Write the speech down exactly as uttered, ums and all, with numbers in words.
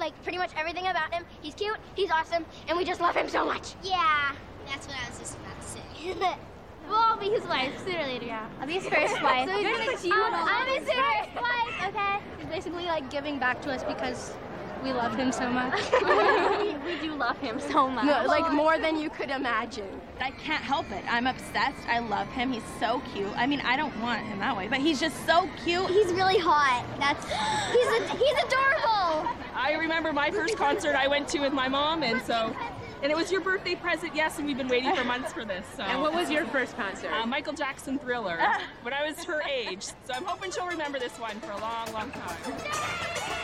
like pretty much everything about him. He's cute, he's awesome, and we just love him so much. Yeah, that's what I was just about to say. We'll all be his wife sooner or later, yeah. I'll be his first wife. So You're he's the um, I'm his first wife, okay? He's basically like giving back to us because we love him so much. we, we do love him so much. No, like more than you could imagine. I can't help it. I'm obsessed. I love him. He's so cute. I mean, I don't want him that way, but he's just so cute. He's really hot. That's he's a, he's adorable. I remember my first concert I went to with my mom, and so, and it was your birthday present, yes, and we've been waiting for months for this. So. And what was your first concert? Uh, Michael Jackson Thriller, when I was her age. So I'm hoping she'll remember this one for a long, long time.